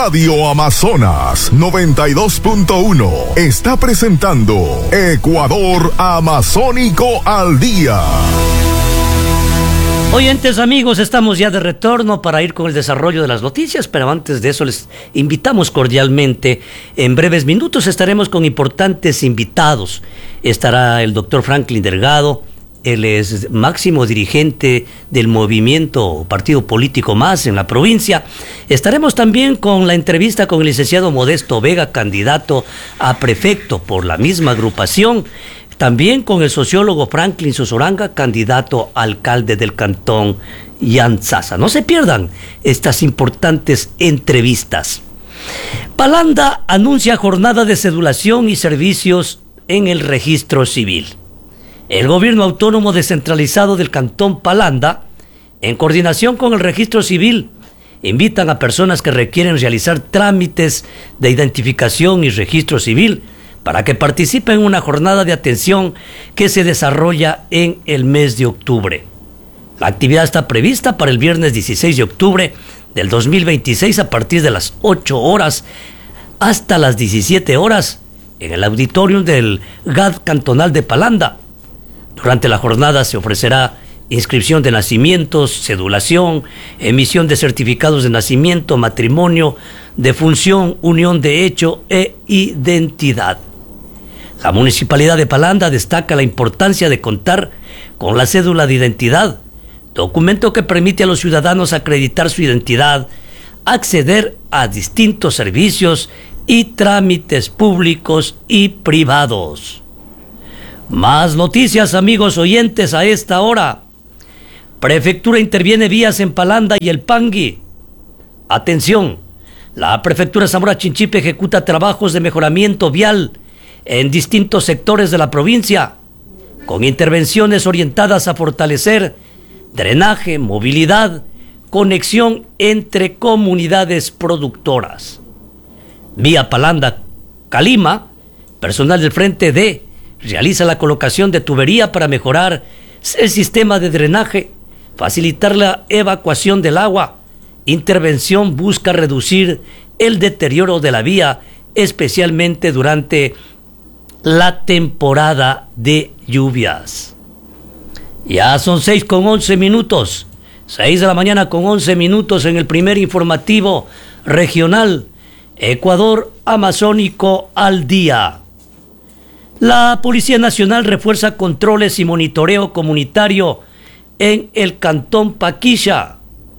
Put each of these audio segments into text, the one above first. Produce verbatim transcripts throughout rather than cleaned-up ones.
Radio Amazonas noventa y dos punto uno está presentando Ecuador Amazónico al Día. Oyentes amigos, estamos ya de retorno para ir con el desarrollo de las noticias, pero antes de eso les invitamos cordialmente. En breves minutos estaremos con importantes invitados. Estará el doctor Franklin Delgado, él es máximo dirigente del movimiento Partido Político Más en la provincia. Estaremos también con la entrevista con el licenciado Modesto Vega, candidato a prefecto por la misma agrupación. También con el sociólogo Franklin Sosoranga, candidato a alcalde del cantón Yantzaza. No se pierdan estas importantes entrevistas. Palanda anuncia jornada de cedulación y servicios en el registro civil. El gobierno autónomo descentralizado del cantón Palanda, en coordinación con el registro civil, invitan a personas que requieren realizar trámites de identificación y registro civil para que participen en una jornada de atención que se desarrolla en el mes de octubre. La actividad está prevista para el viernes dieciséis de octubre del dos mil veintiséis a partir de las ocho horas hasta las diecisiete horas en el auditorium del G A D cantonal de Palanda. Durante la jornada se ofrecerá inscripción de nacimientos, cedulación, emisión de certificados de nacimiento, matrimonio, defunción, unión de hecho e identidad. La Municipalidad de Palanda destaca la importancia de contar con la cédula de identidad, documento que permite a los ciudadanos acreditar su identidad, acceder a distintos servicios y trámites públicos y privados. Más noticias, amigos oyentes, a esta hora. Prefectura interviene vías en Palanda y el Pangui. Atención, la Prefectura Zamora Chinchipe ejecuta trabajos de mejoramiento vial en distintos sectores de la provincia, con intervenciones orientadas a fortalecer drenaje, movilidad, conexión entre comunidades productoras. Vía Palanda-Calima, personal del Frente D realiza la colocación de tubería para mejorar el sistema de drenaje, facilitar la evacuación del agua. Intervención busca reducir el deterioro de la vía, especialmente durante la temporada de lluvias. Ya son seis con once minutos, seis de la mañana con once minutos en el primer informativo regional Ecuador Amazónico al Día. La Policía Nacional refuerza controles y monitoreo comunitario en el cantón Paquilla.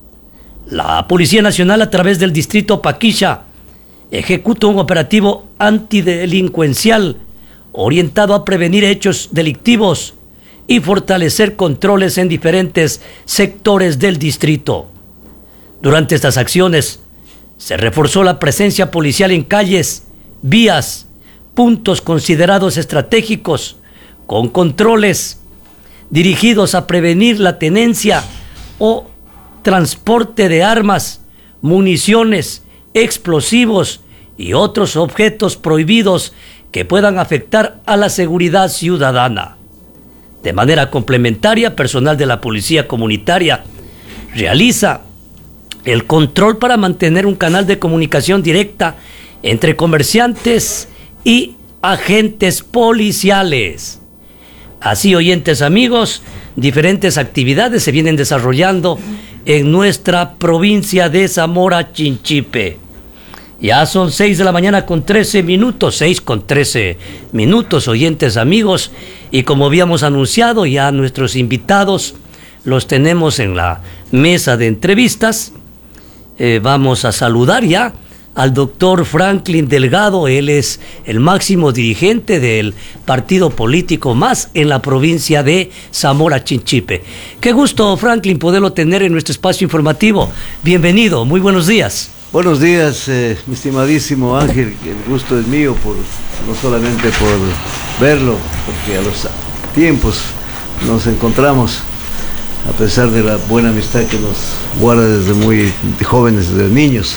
La Policía Nacional, a través del distrito Paquilla, ejecuta un operativo antidelincuencial orientado a prevenir hechos delictivos y fortalecer controles en diferentes sectores del distrito. Durante estas acciones se reforzó la presencia policial en calles, vías, puntos considerados estratégicos, con controles dirigidos a prevenir la tenencia o transporte de armas, municiones, explosivos y otros objetos prohibidos que puedan afectar a la seguridad ciudadana. De manera complementaria, personal de la Policía Comunitaria realiza el control para mantener un canal de comunicación directa entre comerciantes y agentes policiales. Así, oyentes amigos, diferentes actividades se vienen desarrollando en nuestra provincia de Zamora Chinchipe. Ya son seis de la mañana con trece minutos, seis con trece minutos, oyentes amigos, y como habíamos anunciado, ya nuestros invitados los tenemos en la mesa de entrevistas. Eh, vamos a saludar ya al doctor Franklin Delgado. Él es el máximo dirigente del partido político Más en la provincia de Zamora Chinchipe. Qué gusto, Franklin, poderlo tener en nuestro espacio informativo. Bienvenido, muy buenos días. Buenos días, eh, mi estimadísimo Ángel. El gusto es mío, por, no solamente por verlo, porque a los tiempos nos encontramos, a pesar de la buena amistad que nos guarda desde muy jóvenes, desde niños.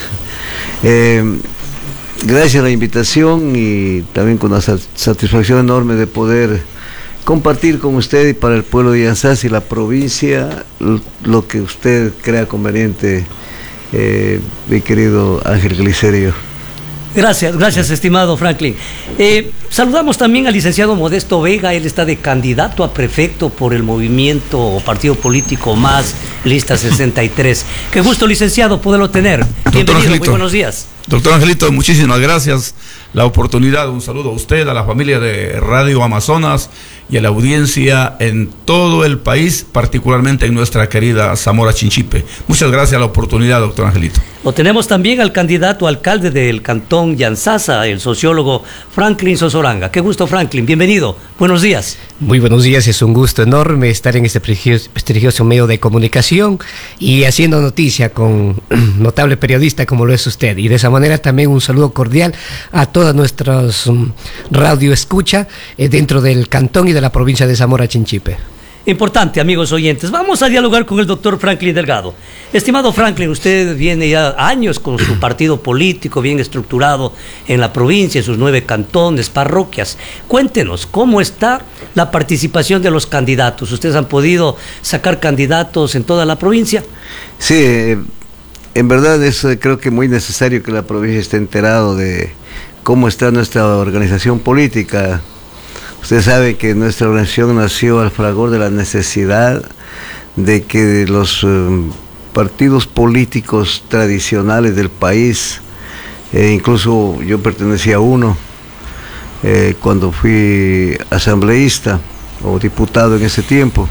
Eh, gracias a la invitación y también con una satisfacción enorme de poder compartir con usted y para el pueblo de Yantzaza y la provincia lo que usted crea conveniente eh, mi querido Ángel Glicerio. Gracias, gracias, estimado Franklin. Eh, saludamos también al licenciado Modesto Vega. Él está de candidato a prefecto por el movimiento o partido político Más, lista sesenta y tres. Qué gusto, licenciado, poderlo tener. Bienvenido, Angelito. Muy buenos días. Doctor Angelito, muchísimas gracias. La oportunidad, un saludo a usted, a la familia de Radio Amazonas y a la audiencia en todo el país, particularmente en nuestra querida Zamora Chinchipe. Muchas gracias a la oportunidad, doctor Angelito. Lo tenemos también al candidato a alcalde del cantón Yantzaza, el sociólogo Franklin Sosoranga. Qué gusto, Franklin, bienvenido, buenos días. Muy buenos días, es un gusto enorme estar en este prestigioso, prestigioso medio de comunicación y haciendo noticia con notable periodista como lo es usted. Y de esa manera también un saludo cordial a todas nuestras um, radio escucha eh, dentro del cantón y de la provincia de Zamora Chinchipe. Importante, amigos oyentes. Vamos a dialogar con el doctor Franklin Delgado. Estimado Franklin, usted viene ya años con su partido político bien estructurado en la provincia, en sus nueve cantones, parroquias. Cuéntenos, ¿cómo está la participación de los candidatos? ¿Ustedes han podido sacar candidatos en toda la provincia? Sí, eh, en verdad es eh, creo que muy necesario que la provincia esté enterado de cómo está nuestra organización política. Usted sabe que nuestra organización nació al fragor de la necesidad de que los eh, partidos políticos tradicionales del país, eh, incluso yo pertenecía a uno eh, cuando fui asambleísta o diputado en ese tiempo,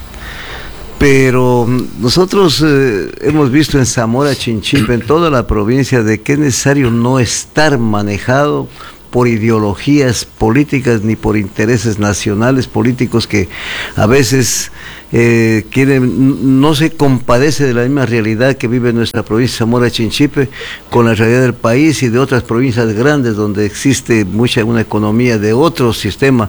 pero nosotros eh, hemos visto en Zamora Chinchipe, en toda la provincia, de que es necesario no estar manejado por ideologías políticas ni por intereses nacionales políticos que a veces eh, quieren, no se compadece de la misma realidad que vive nuestra provincia Zamora Chinchipe con la realidad del país y de otras provincias grandes donde existe mucha una economía de otro sistema,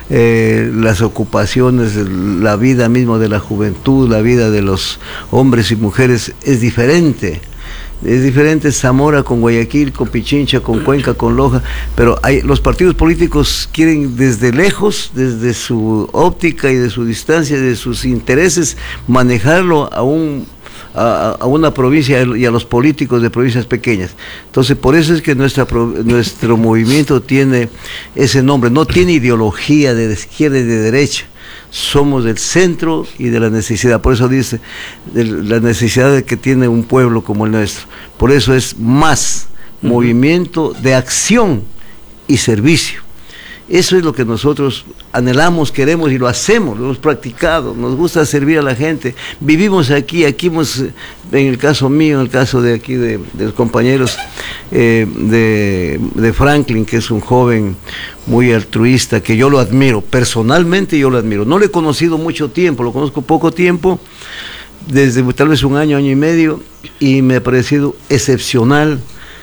eh, las ocupaciones, la vida misma de la juventud, la vida de los hombres y mujeres es diferente. Es diferente Zamora con Guayaquil, con Pichincha, con Cuenca, con Loja, pero hay, los partidos políticos quieren desde lejos, desde su óptica y de su distancia, de sus intereses, manejarlo a un a, a una provincia y a los políticos de provincias pequeñas. Entonces, por eso es que nuestra, nuestro movimiento tiene ese nombre, no tiene ideología de izquierda y de derecha. Somos del centro y de la necesidad, por eso dice, de la necesidad de que tiene un pueblo como el nuestro. Por eso es más uh-huh. movimiento de acción y servicio. Eso es lo que nosotros anhelamos, queremos y lo hacemos, lo hemos practicado, nos gusta servir a la gente. Vivimos aquí, aquí hemos, en el caso mío, en el caso de aquí de, de los compañeros eh, de, de Franklin, que es un joven muy altruista, que yo lo admiro, personalmente yo lo admiro. No lo he conocido mucho tiempo, lo conozco poco tiempo, desde tal vez un año, año y medio, y me ha parecido excepcional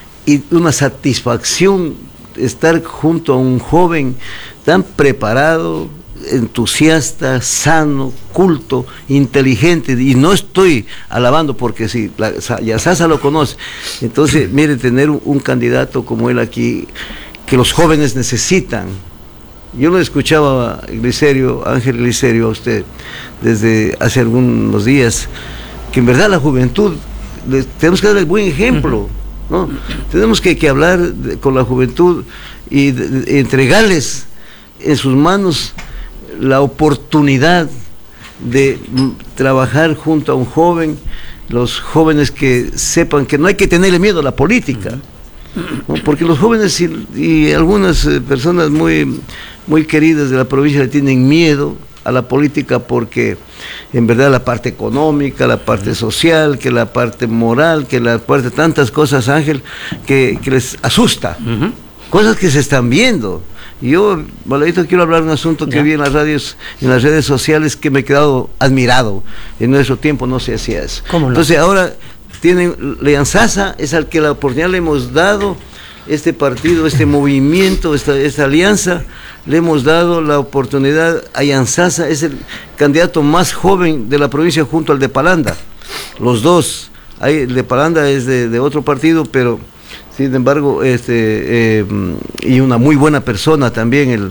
y una satisfacción estar junto a un joven tan preparado, entusiasta, sano, culto, inteligente, y no estoy alabando porque sí, la, ya Sasa lo conoce. Entonces, mire, tener un, un candidato como él aquí, que los jóvenes necesitan. Yo lo escuchaba, Glicerio, Ángel Glicerio, a usted, desde hace algunos días, que en verdad la juventud, les, tenemos que dar el buen ejemplo. Uh-huh. ¿No? Tenemos que, que hablar de, con la juventud y de, de, entregarles en sus manos la oportunidad de m, trabajar junto a un joven, los jóvenes que sepan que no hay que tenerle miedo a la política, ¿no? Porque los jóvenes y, y algunas eh, personas muy, muy queridas de la provincia le tienen miedo a la política porque en verdad la parte económica, la parte social, que la parte moral, que la parte tantas cosas, Ángel, que, que les asusta, uh-huh. cosas que se están viendo. Yo, Baladito, quiero hablar de un asunto que ya. vi en las radios, en las redes sociales, que me he quedado admirado. En nuestro tiempo no se hacía eso. ¿Cómo no? Entonces ahora tienen, Yantzaza es al que la oportunidad le hemos dado, este partido, este movimiento, esta, esta alianza, le hemos dado la oportunidad a Yantzaza, es el candidato más joven de la provincia junto al de Palanda, los dos. Hay, el de Palanda es de, de otro partido, pero sin embargo, este, eh, y una muy buena persona también, el,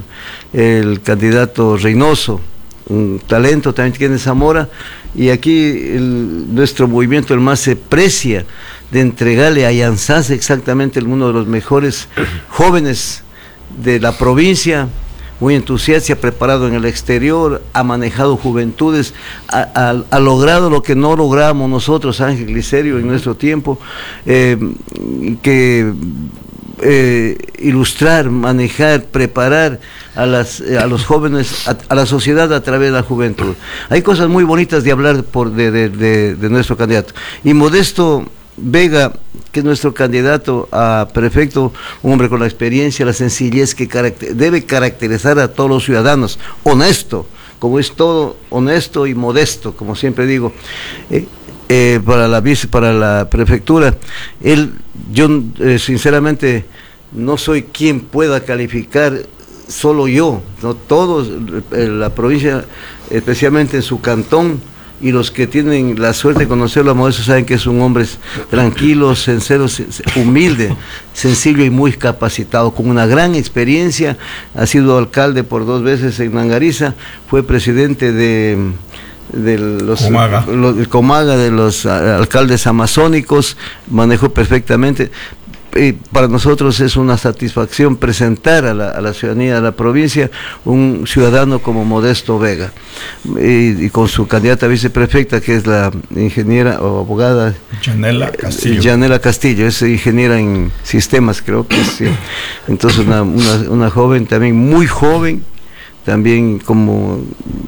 el candidato Reynoso, un talento también tiene Zamora, y aquí el, nuestro movimiento el más se precia de entregarle a Yanzás exactamente uno de los mejores jóvenes de la provincia, muy entusiasta, preparado en el exterior, ha manejado juventudes, ha, ha, ha logrado lo que no logramos nosotros, Ángel Glicerio, en nuestro tiempo, eh, que eh, ilustrar, manejar, preparar a, las, a los jóvenes, a, a la sociedad a través de la juventud. Hay cosas muy bonitas de hablar por, de, de, de, de nuestro candidato. Y Modesto Vega, que es nuestro candidato a prefecto, un hombre con la experiencia, la sencillez que caracter debe caracterizar a todos los ciudadanos, honesto, como es todo, honesto y modesto, como siempre digo, eh, eh, para la vice, para la prefectura. Él, yo eh, sinceramente no soy quien pueda calificar, solo yo, no todos, eh, la provincia, especialmente en su cantón, y los que tienen la suerte de conocerlo a Modesto saben que es un hombre tranquilo, sincero, humilde, sencillo y muy capacitado, con una gran experiencia. Ha sido alcalde por dos veces en Nangariza, fue presidente de, de los Comaga. Los, Comaga, de los alcaldes amazónicos, manejó perfectamente. Y para nosotros es una satisfacción presentar a la, a la ciudadanía de la provincia un ciudadano como Modesto Vega, y, y con su candidata a viceprefecta, que es la ingeniera o abogada Yanela Castillo. Yanela Castillo, es ingeniera en sistemas, creo que sí. Entonces una, una, una joven también, muy joven, también como,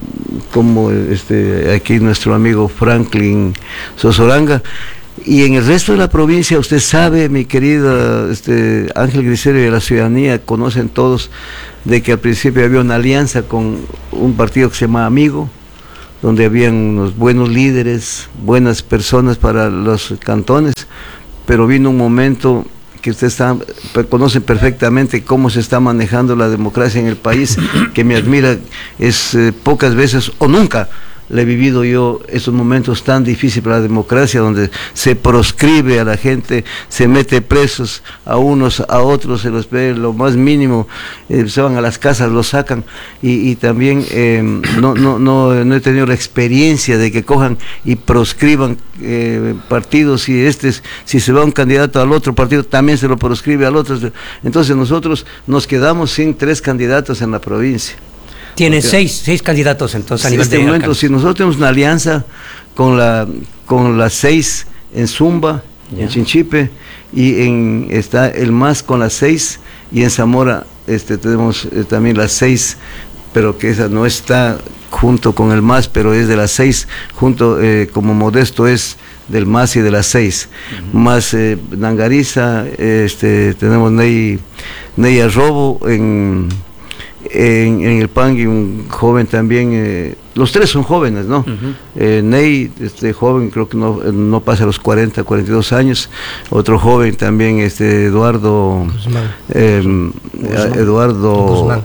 como este, aquí nuestro amigo Franklin Sosoranga. Y en el resto de la provincia, usted sabe, mi querido este, Ángel Glicerio, y la ciudadanía conocen todos de que al principio había una alianza con un partido que se llama Amigo, donde habían unos buenos líderes, buenas personas para los cantones, pero vino un momento que usted está, conocen perfectamente cómo se está manejando la democracia en el país, que me admira, es eh, pocas veces o nunca le he vivido yo esos momentos tan difíciles para la democracia, donde se proscribe a la gente, se mete presos a unos, a otros, se los ve lo más mínimo, eh, se van a las casas, los sacan, y, y también eh, no, no, no, no he tenido la experiencia de que cojan y proscriban eh, partidos, y este, si se va un candidato al otro partido, también se lo proscribe al otro. Entonces nosotros nos quedamos sin tres candidatos en la provincia. Tiene seis, seis candidatos entonces a en nivel este de momento, alcalde. si nosotros tenemos una alianza con la con las seis en Zumba, yeah, en Chinchipe, y en está el M A S con las seis, y en Zamora este tenemos eh, también las seis, pero que esa no está junto con el M A S, pero es de las seis, junto eh, como Modesto es del M A S y de las seis, uh-huh, más eh, Nangariza, este tenemos Ney, Ney Arrobo en En, en el Pangui, un joven también, eh, los tres son jóvenes, ¿no? Uh-huh. eh, Ney, este joven, creo que no, no pasa los cuarenta, cuarenta y dos años, otro joven también, este Eduardo Guzmán, eh, Guzmán. Eduardo Guzmán.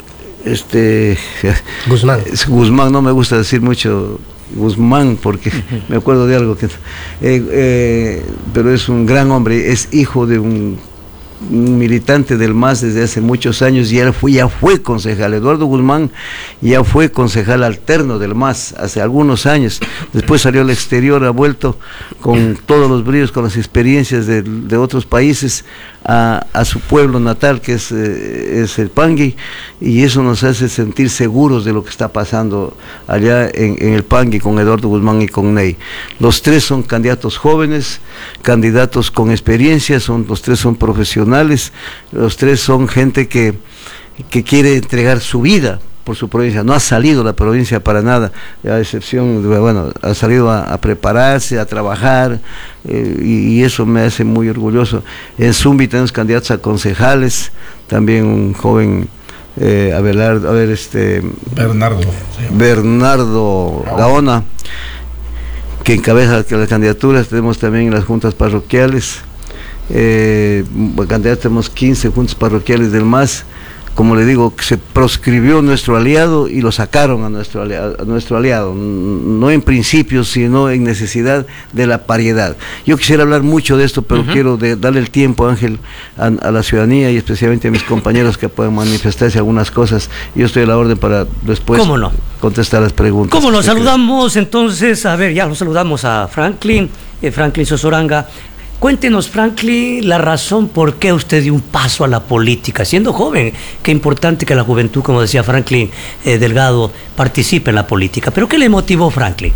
este Guzmán. Guzmán, no me gusta decir mucho Guzmán porque uh-huh, me acuerdo de algo que eh, eh, pero es un gran hombre, es hijo de un un militante del M A S desde hace muchos años, y él fue, ya fue concejal. Eduardo Guzmán ya fue concejal alterno del M A S hace algunos años, después salió al exterior, ha vuelto con todos los bríos, con las experiencias de, de otros países a, a su pueblo natal, que es, eh, es el Pangui, y eso nos hace sentir seguros de lo que está pasando allá en, en el Pangui con Eduardo Guzmán y con Ney. Los tres son candidatos jóvenes, candidatos con experiencia, son, los tres son profesionales, los tres son gente que, que quiere entregar su vida por su provincia. No ha salido la provincia para nada, a excepción, de, bueno, ha salido a, a prepararse, a trabajar, eh, y, y eso me hace muy orgulloso. En Zumbi tenemos candidatos a concejales, también un joven, eh, Abelardo, a ver, este... Bernardo. Sí. Bernardo Gaona, que encabeza las candidaturas. Tenemos también las juntas parroquiales, eh, candidatos, tenemos quince juntas parroquiales del M A S. Como le digo, se proscribió nuestro aliado y lo sacaron a nuestro aliado, a nuestro aliado, no en principio, sino en necesidad de la pariedad. Yo quisiera hablar mucho de esto, pero uh-huh, quiero de, darle el tiempo, Ángel, a, a la ciudadanía y especialmente a mis compañeros que puedan manifestarse algunas cosas. Yo estoy a la orden para después ¿Cómo no? contestar las preguntas. ¿Cómo lo saludamos entonces? A ver, ya lo saludamos a Franklin, eh, Franklin Sosoranga. Cuéntenos, Franklin, la razón por qué usted dio un paso a la política, siendo joven. Qué importante que la juventud, como decía Franklin eh, Delgado, participe en la política. ¿Pero qué le motivó, Franklin?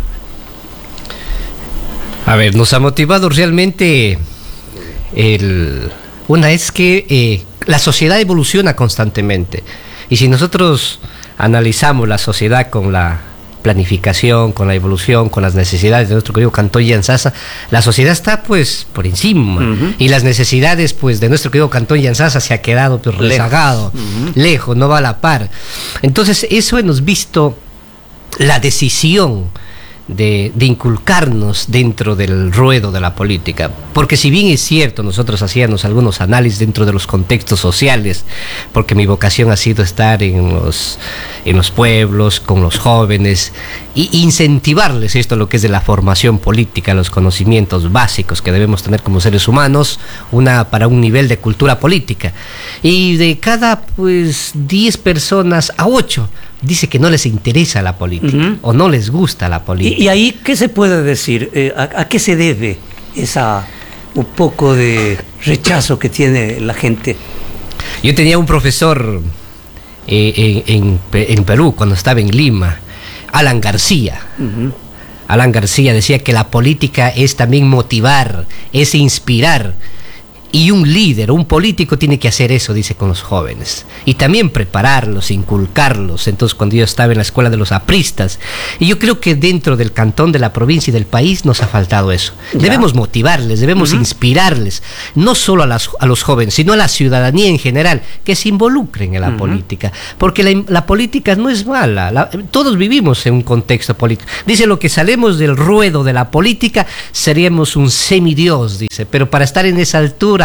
A ver, nos ha motivado realmente el... Una es que eh, la sociedad evoluciona constantemente. Y si nosotros analizamos la sociedad con la planificación, con la evolución, con las necesidades de nuestro querido Cantón Llanzasa, la sociedad está pues por encima, uh-huh. y las necesidades pues de nuestro querido Cantón Llanzasa se ha quedado pues rezagado, uh-huh. lejos, no va a la par. Entonces eso hemos visto la decisión De, de inculcarnos dentro del ruedo de la política, porque si bien es cierto, nosotros hacíamos algunos análisis dentro de los contextos sociales, porque mi vocación ha sido estar en los, en los pueblos, con los jóvenes, y incentivarles esto, lo que es de la formación política, los conocimientos básicos que debemos tener como seres humanos, una para un nivel de cultura política, y de cada pues diez personas a ocho dice que no les interesa la política, uh-huh. o no les gusta la política. ¿Y, y ahí qué se puede decir? Eh, a, ¿A qué se debe esa un poco de rechazo que tiene la gente? Yo tenía un profesor eh, en, en, en Perú, cuando estaba en Lima, Alan García. Uh-huh. Alan García decía que la política es también motivar, es inspirar. Y un líder, un político tiene que hacer eso, dice, con los jóvenes. Y también prepararlos, inculcarlos. Entonces, cuando yo estaba en la escuela de los apristas, y yo creo que dentro del cantón, de la provincia y del país nos ha faltado eso. Ya. Debemos motivarles, debemos uh-huh. inspirarles, no solo a, las, a los jóvenes, sino a la ciudadanía en general, que se involucren en la uh-huh. política. Porque la, la política no es mala. La, todos vivimos en un contexto político. Dice, lo que salemos del ruedo de la política, seríamos un semidios, dice. Pero para estar en esa altura,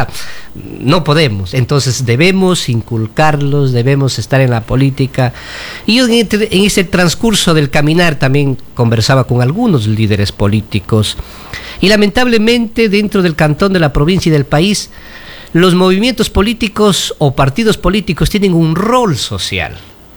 no podemos. Entonces debemos inculcarlos, debemos estar en la política. Y yo en, este, en ese transcurso del caminar también conversaba con algunos líderes políticos, y lamentablemente dentro del cantón, de la provincia y del país, los movimientos políticos o partidos políticos tienen un rol social,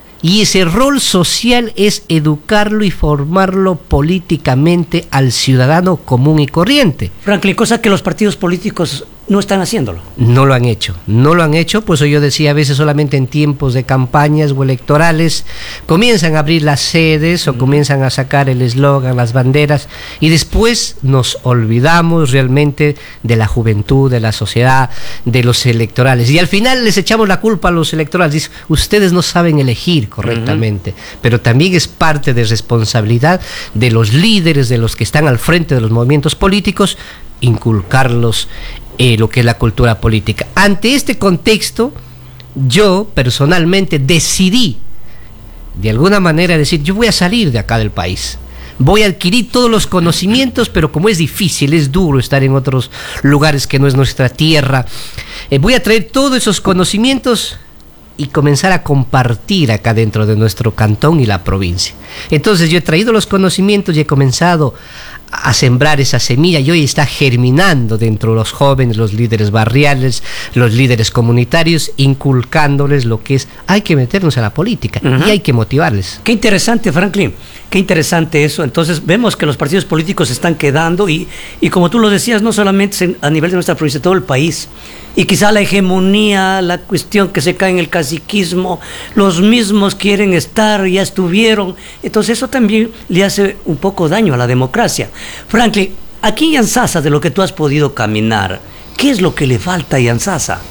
y ese rol social es educarlo y formarlo políticamente al ciudadano común y corriente. Franklin, cosa que los partidos políticos no están haciéndolo. No lo han hecho, no lo han hecho, pues yo decía, a veces solamente en tiempos de campañas o electorales comienzan a abrir las sedes o comienzan a sacar el eslogan, las banderas, y después nos olvidamos realmente de la juventud, de la sociedad, de los electorales, y al final les echamos la culpa a los electorales. Dicen, ustedes no saben elegir correctamente, uh-huh. pero también es parte de responsabilidad de los líderes, de los que están al frente de los movimientos políticos, inculcarlos Eh, lo que es la cultura política. Ante este contexto, yo personalmente decidí, de alguna manera, decir, yo voy a salir de acá del país, voy a adquirir todos los conocimientos, pero como es difícil, es duro estar en otros lugares que no es nuestra tierra, eh, voy a traer todos esos conocimientos y comenzar a compartir acá dentro de nuestro cantón y la provincia. Entonces yo he traído los conocimientos y he comenzado a sembrar esa semilla, y hoy está germinando dentro de los jóvenes, los líderes barriales, los líderes comunitarios, inculcándoles lo que es, hay que meternos a la política, uh-huh. y hay que motivarles. Qué interesante, Franklin, qué interesante eso. Entonces vemos que los partidos políticos se están quedando, y, y como tú lo decías, no solamente a nivel de nuestra provincia, todo el país, y quizá la hegemonía, la cuestión que se cae en el caciquismo, los mismos quieren estar, ya estuvieron, entonces eso también le hace un poco daño a la democracia. Franklin, aquí en Llanzasa, de lo que tú has podido caminar, ¿qué es lo que le falta a Llanzasa?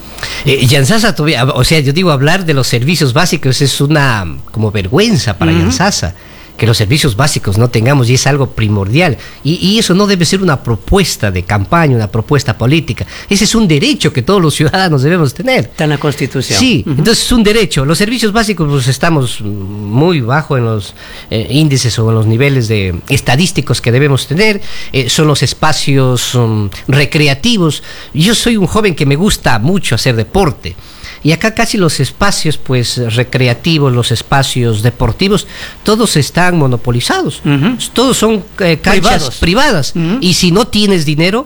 Eh, Llanzasa todavía, o sea, yo digo, hablar de los servicios básicos es una como vergüenza para uh-huh. Llanzasa, que los servicios básicos no tengamos, y es algo primordial, y, y eso no debe ser una propuesta de campaña, una propuesta política. Ese es un derecho que todos los ciudadanos debemos tener. Está en la Constitución. Sí, uh-huh. entonces es un derecho. Los servicios básicos, pues estamos muy bajo en los eh, índices o en los niveles de estadísticos que debemos tener. Eh, son los espacios um, recreativos. Yo soy un joven que me gusta mucho hacer deporte, y acá casi los espacios pues recreativos, los espacios deportivos, todos están monopolizados, uh-huh. todos son eh, canchas privadas, privadas. Uh-huh. Y si no tienes dinero,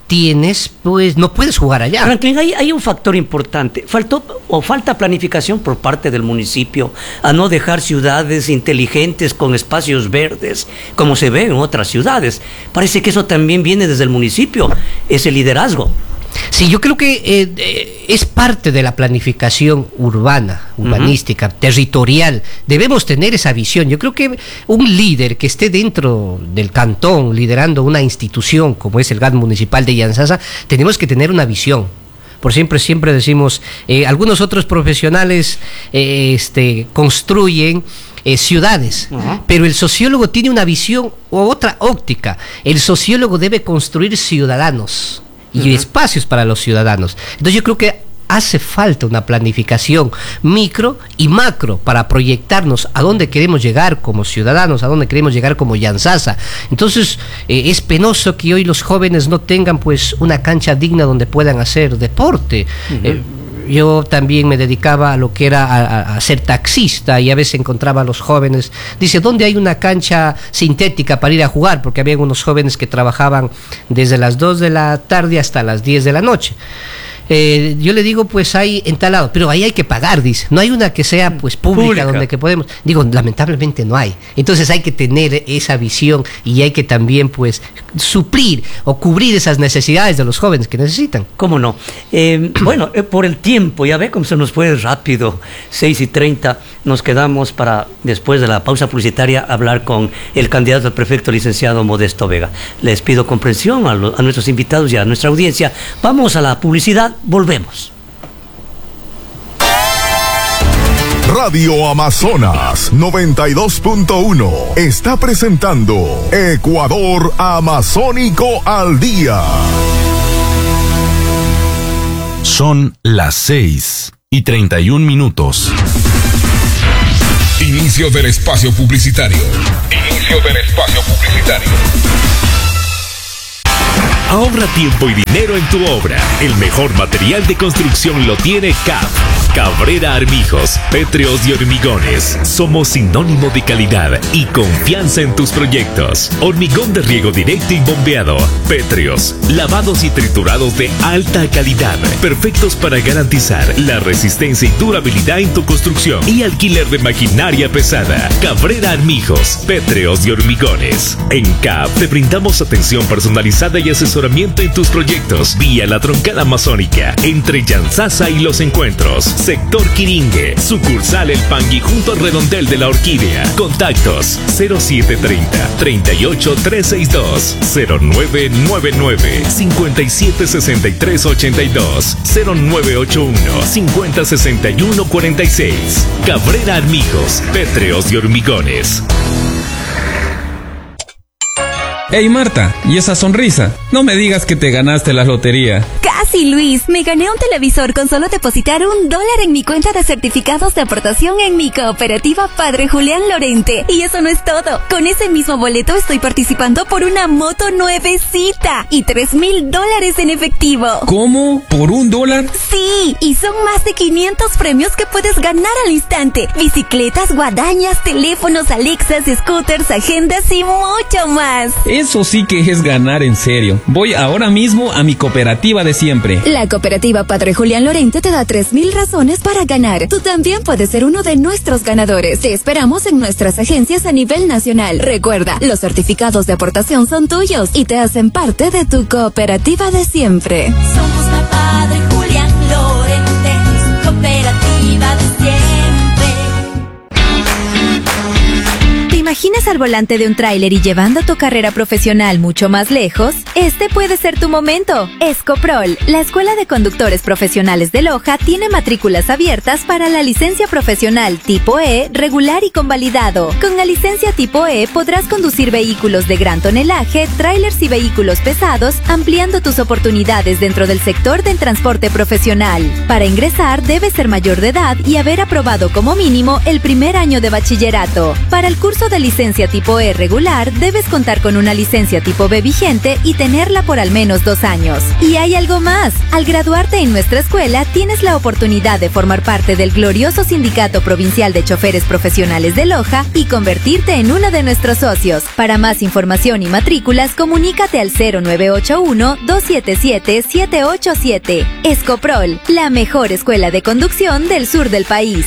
tienes, pues no puedes jugar allá. Franklin, hay, hay un factor importante. Faltó o falta planificación por parte del municipio a no dejar ciudades inteligentes con espacios verdes, como se ve en otras ciudades. Parece que eso también viene desde el municipio, ese liderazgo. Sí, yo creo que eh, eh, es parte de la planificación urbana, urbanística, uh-huh. territorial. Debemos tener esa visión. Yo creo que un líder que esté dentro del cantón, liderando una institución como es el G A D municipal de Yantzaza, tenemos que tener una visión. Por siempre, siempre decimos, eh, algunos otros profesionales eh, este, construyen eh, ciudades, uh-huh. pero el sociólogo tiene una visión u otra óptica. El sociólogo debe construir ciudadanos y uh-huh. espacios para los ciudadanos. Entonces yo creo que hace falta una planificación micro y macro para proyectarnos a dónde queremos llegar como ciudadanos, a dónde queremos llegar como Yantzaza. Entonces eh, es penoso que hoy los jóvenes no tengan pues una cancha digna donde puedan hacer deporte. Uh-huh. eh, Yo también me dedicaba a lo que era a, a ser taxista y a veces encontraba a los jóvenes, dice, ¿dónde hay una cancha sintética para ir a jugar? Porque había unos jóvenes que trabajaban desde las dos de la tarde hasta las diez de la noche. Eh, yo le digo, pues hay en tal lado, pero ahí hay que pagar, dice. No hay una que sea pues pública, pública, donde que podemos. Digo, lamentablemente no hay. Entonces hay que tener esa visión y hay que también pues suplir o cubrir esas necesidades de los jóvenes que necesitan. ¿Cómo no? Eh, bueno, eh, por el tiempo, ya ve cómo se nos fue rápido, seis y treinta, nos quedamos para, después de la pausa publicitaria, hablar con el candidato al prefecto, licenciado Modesto Vega. Les pido comprensión a, lo, a nuestros invitados y a nuestra audiencia. Vamos a la publicidad. Volvemos. Radio Amazonas noventa y dos punto uno está presentando Ecuador Amazónico al Día. Son las seis y treinta y un minutos. Inicio del espacio publicitario. Inicio del espacio publicitario. Ahorra tiempo y dinero en tu obra. El mejor material de construcción lo tiene C A P. Cabrera Armijos, Pétreos y Hormigones. Somos sinónimo de calidad y confianza en tus proyectos. Hormigón de riego directo y bombeado. Pétreos, lavados y triturados de alta calidad. Perfectos para garantizar la resistencia y durabilidad en tu construcción. Y alquiler de maquinaria pesada. Cabrera Armijos, Pétreos y Hormigones. En C A P te brindamos atención personalizada y asesoramiento en tus proyectos. Vía la Troncada Amazónica, entre Yantzaza y Los Encuentros. Sector Quiringue, sucursal El Pangui junto al redondel de la Orquídea. Contactos cero siete treinta, treinta y ocho trescientos sesenta y dos, cero nueve nueve nueve, cincuenta y siete sesenta y tres ochenta y dos, cero nueve ocho uno, cincuenta sesenta y uno cuarenta y seis. Cabrera Armijos, Pétreos y Hormigones. Hey Marta, ¿y esa sonrisa? No me digas que te ganaste la lotería. Casi, Luis, me gané un televisor con solo depositar un dólar en mi cuenta de certificados de aportación en mi cooperativa Padre Julián Lorente. Y eso no es todo. Con ese mismo boleto estoy participando por una moto nuevecita y tres mil dólares en efectivo. ¿Cómo? ¿Por un dólar? Sí, y son más de quinientos premios que puedes ganar al instante. Bicicletas, guadañas, teléfonos, Alexas, scooters, agendas y mucho más. Eso sí que es ganar en serio. Voy ahora mismo a mi cooperativa de siempre. La cooperativa Padre Julián Lorente te da tres mil razones para ganar. Tú también puedes ser uno de nuestros ganadores. Te esperamos en nuestras agencias a nivel nacional. Recuerda, los certificados de aportación son tuyos y te hacen parte de tu cooperativa de siempre. Somos la Padre Julián Lorente, cooperativa de siempre. ¿Te imaginas al volante de un tráiler y llevando tu carrera profesional mucho más lejos? Este puede ser tu momento. Escoprol, la Escuela de Conductores Profesionales de Loja, tiene matrículas abiertas para la licencia profesional tipo E, regular y convalidado. Con la licencia tipo E podrás conducir vehículos de gran tonelaje, tráilers y vehículos pesados, ampliando tus oportunidades dentro del sector del transporte profesional. Para ingresar, debes ser mayor de edad y haber aprobado como mínimo el primer año de bachillerato. Para el curso de licencia licencia tipo E regular, debes contar con una licencia tipo B vigente y tenerla por al menos dos años. Y hay algo más. Al graduarte en nuestra escuela, tienes la oportunidad de formar parte del glorioso Sindicato Provincial de Choferes Profesionales de Loja y convertirte en uno de nuestros socios. Para más información y matrículas, comunícate al cero nueve ocho uno, dos siete siete, siete ocho siete. Escoprol, la mejor escuela de conducción del sur del país.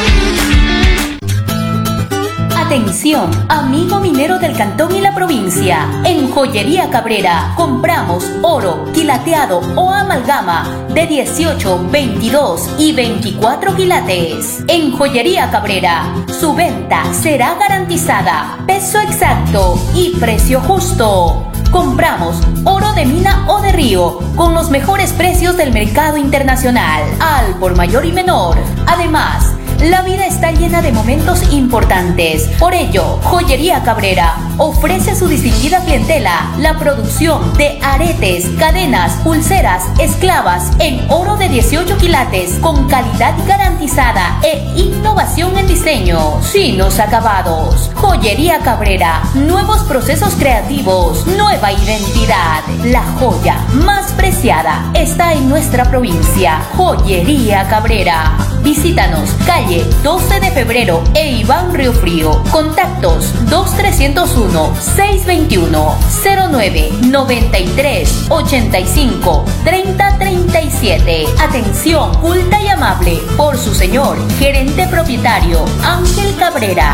Atención, amigo minero del cantón y la provincia. En Joyería Cabrera compramos oro, quilateado o amalgama de dieciocho, veintidós y veinticuatro quilates. En Joyería Cabrera, su venta será garantizada, peso exacto y precio justo. Compramos oro de mina o de río con los mejores precios del mercado internacional, al por mayor y menor. Además, la vida está llena de momentos importantes. Por ello, Joyería Cabrera ofrece a su distinguida clientela la producción de aretes, cadenas, pulseras, esclavas en oro de dieciocho quilates con calidad garantizada e innovación en diseño, finos acabados. Joyería Cabrera, nuevos procesos creativos, nueva identidad. La joya más preciada está en nuestra provincia. Joyería Cabrera. Visítanos, calle doce de febrero e Iván Río Frío. Contactos dos tres cero uno, seis dos uno, cero nueve, noventa y tres, ochenta y cinco, treinta, treinta y siete. Atención culta y amable por su señor gerente propietario Ángel Cabrera.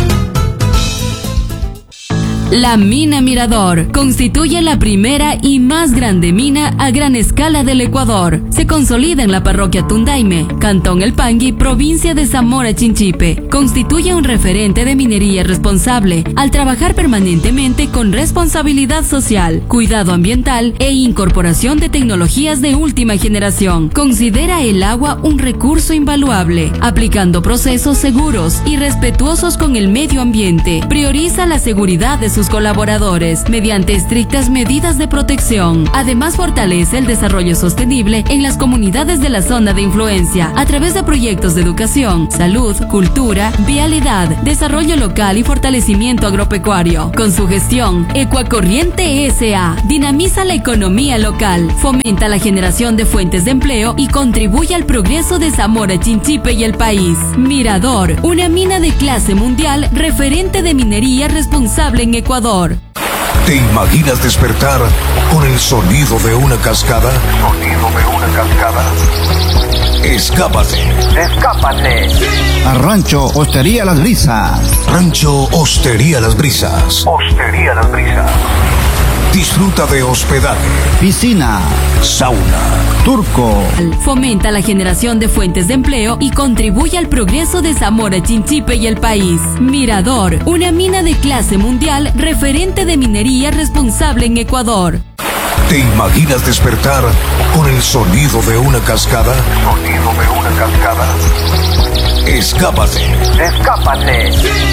La mina Mirador constituye la primera y más grande mina a gran escala del Ecuador. Se consolida en la parroquia Tundaime, Cantón El Pangui, provincia de Zamora Chinchipe. Constituye un referente de minería responsable al trabajar permanentemente con responsabilidad social, cuidado ambiental e incorporación de tecnologías de última generación. Considera el agua un recurso invaluable, aplicando procesos seguros y respetuosos con el medio ambiente. Prioriza la seguridad de sus colaboradores mediante estrictas medidas de protección. Además, fortalece el desarrollo sostenible en las comunidades de la zona de influencia a través de proyectos de educación, salud, cultura, vialidad, desarrollo local y fortalecimiento agropecuario. Con su gestión, Ecuacorriente S A dinamiza la economía local, fomenta la generación de fuentes de empleo y contribuye al progreso de Zamora Chinchipe y el país. Mirador, una mina de clase mundial, referente de minería responsable en Ecuador. ¿Te imaginas despertar con el sonido de una cascada? Sonido de una cascada. Escápate. Escápate. A Rancho Hostería Las Brisas. Rancho Hostería Las Brisas. Hostería Las Brisas. Disfruta de hospedaje, piscina, sauna, turco. Fomenta la generación de fuentes de empleo y contribuye al progreso de Zamora Chinchipe y el país. Mirador, una mina de clase mundial, referente de minería responsable en Ecuador. ¿Te imaginas despertar con el sonido de una cascada? Sonido de una cascada. Escápate. Escápate.